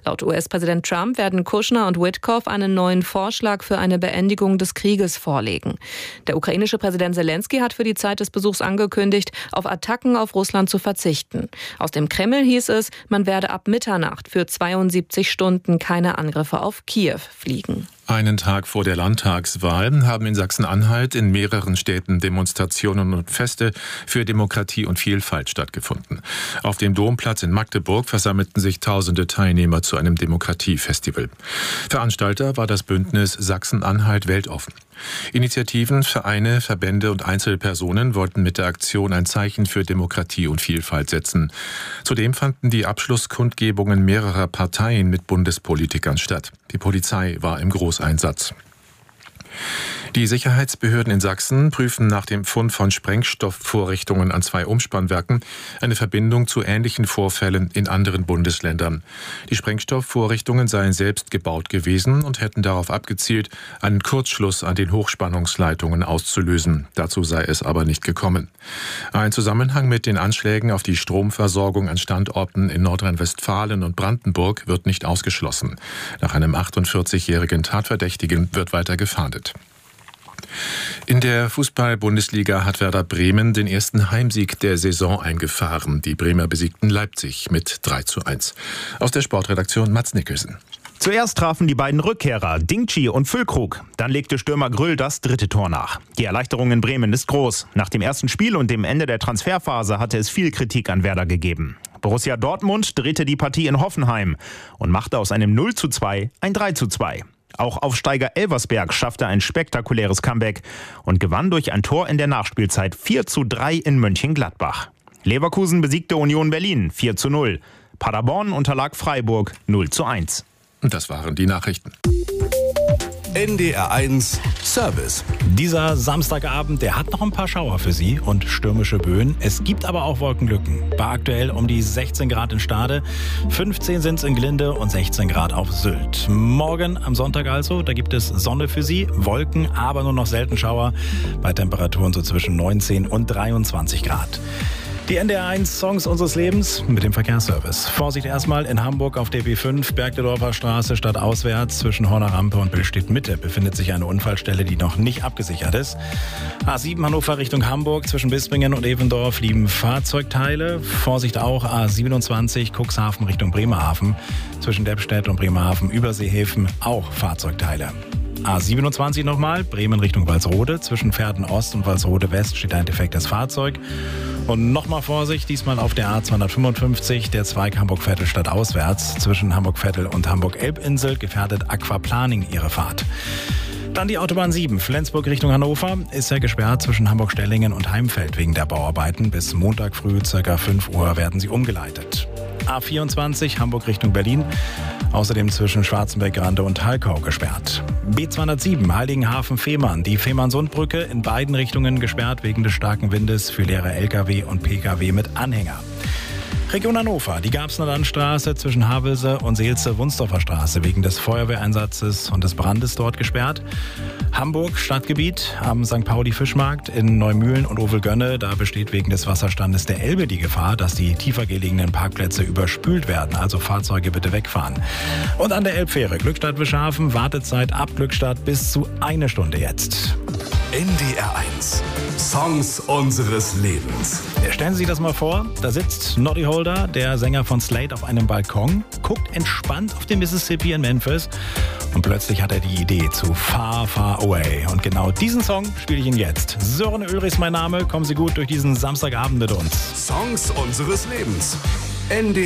Laut US-Präsident Trump werden Kushner und Witkoff einen neuen Vorschlag für eine Beendigung des Krieges vorlegen. Der ukrainische Präsident Zelensky hat für die Zeit des Besuchs angekündigt, auf Attacken auf Russland zu verzichten. Aus dem Kreml hieß es, man werde ab Mitternacht für 72 Stunden keine Angriffe auf Kiew fliegen. Einen Tag vor der Landtagswahl haben in Sachsen-Anhalt in mehreren Städten Demonstrationen und Feste für Demokratie und Vielfalt stattgefunden. Auf dem Domplatz in Magdeburg versammelten sich tausende Teilnehmer zu einem Demokratiefestival. Veranstalter war das Bündnis Sachsen-Anhalt weltoffen. Initiativen, Vereine, Verbände und Einzelpersonen wollten mit der Aktion ein Zeichen für Demokratie und Vielfalt setzen. Zudem fanden die Abschlusskundgebungen mehrerer Parteien mit Bundespolitikern statt. Die Polizei war im Großeinsatz. Die Sicherheitsbehörden in Sachsen prüfen nach dem Fund von Sprengstoffvorrichtungen an 2 Umspannwerken eine Verbindung zu ähnlichen Vorfällen in anderen Bundesländern. Die Sprengstoffvorrichtungen seien selbst gebaut gewesen und hätten darauf abgezielt, einen Kurzschluss an den Hochspannungsleitungen auszulösen. Dazu sei es aber nicht gekommen. Ein Zusammenhang mit den Anschlägen auf die Stromversorgung an Standorten in Nordrhein-Westfalen und Brandenburg wird nicht ausgeschlossen. Nach einem 48-jährigen Tatverdächtigen wird weiter gefahndet. In der Fußball-Bundesliga hat Werder Bremen den ersten Heimsieg der Saison eingefahren. Die Bremer besiegten Leipzig mit 3:1. Aus der Sportredaktion Mats Nicholson. Zuerst trafen die beiden Rückkehrer Dingchi und Füllkrug. Dann legte Stürmer Grüll das 3. Tor nach. Die Erleichterung in Bremen ist groß. Nach dem ersten Spiel und dem Ende der Transferphase hatte es viel Kritik an Werder gegeben. Borussia Dortmund drehte die Partie in Hoffenheim und machte aus einem 0:2 ein 3:2. Auch Aufsteiger Elversberg schaffte ein spektakuläres Comeback und gewann durch ein Tor in der Nachspielzeit 4:3 in Mönchengladbach. Leverkusen besiegte Union Berlin 4:0. Paderborn unterlag Freiburg 0:1. Und das waren die Nachrichten. NDR 1 Service. Dieser Samstagabend, der hat noch ein paar Schauer für Sie und stürmische Böen. Es gibt aber auch Wolkenlücken. Bei aktuell um die 16 Grad in Stade, 15 sind es in Glinde und 16 Grad auf Sylt. Morgen am Sonntag also, da gibt es Sonne für Sie, Wolken, aber nur noch selten Schauer bei Temperaturen so zwischen 19 und 23 Grad. Die NDR 1 Songs unseres Lebens mit dem Verkehrsservice. Vorsicht erstmal in Hamburg auf der B5, Bergedorfer Straße stadtauswärts zwischen Horner Rampe und Billstedt Mitte befindet sich eine Unfallstelle, die noch nicht abgesichert ist. A7 Hannover Richtung Hamburg zwischen Bispingen und Evendorf liegen Fahrzeugteile. Vorsicht auch A27 Cuxhaven Richtung Bremerhaven zwischen Deppstedt und Bremerhaven Überseehäfen auch Fahrzeugteile. A27 nochmal, Bremen Richtung Walsrode. Zwischen Pferden Ost und Walsrode West steht ein defektes Fahrzeug. Und nochmal Vorsicht, diesmal auf der A255, der Zweig Hamburg-Vettel stadtauswärts. Zwischen Hamburg-Vettel und Hamburg-Elbinsel gefährdet Aquaplaning ihre Fahrt. Dann die Autobahn 7, Flensburg Richtung Hannover, ist ja gesperrt zwischen Hamburg-Stellingen und Heimfeld wegen der Bauarbeiten. Bis Montag früh ca. 5 Uhr werden sie umgeleitet. A24 Hamburg Richtung Berlin, außerdem zwischen Schwarzenberg-Grande und Halkau gesperrt. B207 Heiligenhafen-Fehmarn, die Fehmarnsundbrücke in beiden Richtungen gesperrt wegen des starken Windes für leere Lkw und Pkw mit Anhänger. Region Hannover, die Garbsener Landstraße zwischen Havelse und Seelze-Wunsdorfer Straße wegen des Feuerwehreinsatzes und des Brandes dort gesperrt. Hamburg Stadtgebiet am St. Pauli-Fischmarkt in Neumühlen und Ovelgönne. Da besteht wegen des Wasserstandes der Elbe die Gefahr, dass die tiefer gelegenen Parkplätze überspült werden. Also Fahrzeuge bitte wegfahren. Und an der Elbfähre Glückstadt-Wischhafen Wartezeit ab Glückstadt bis zu 1 Stunde jetzt. NDR 1 Songs unseres Lebens. Stellen Sie sich das mal vor, da sitzt Noddy Holder, der Sänger von Slade, auf einem Balkon, guckt entspannt auf den Mississippi in Memphis und plötzlich hat er die Idee zu Far, Far Away. Und genau diesen Song spiele ich Ihnen jetzt. Sören Ulrich ist mein Name, kommen Sie gut durch diesen Samstagabend mit uns. Songs unseres Lebens.